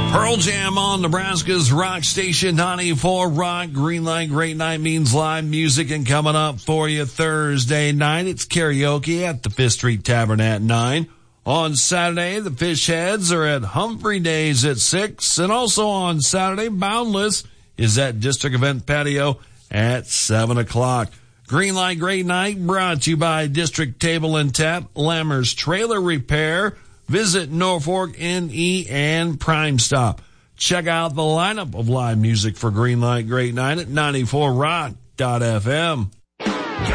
Pearl Jam on Nebraska's Rock Station 94 Rock. Green Light Great Night means live music, and coming up for you Thursday night, it's karaoke at the Fifth Street Tavern at 9. On Saturday, the Fish Heads are at Humphrey Days at 6. And also on Saturday, Boundless is at District Event Patio at 7 o'clock. Green Light Great Night brought to you by District Table and Tap, Lammer's Trailer Repair. Visit Norfolk NE and Prime Stop. Check out the lineup of live music for Green Light Great Night at 94rock.fm.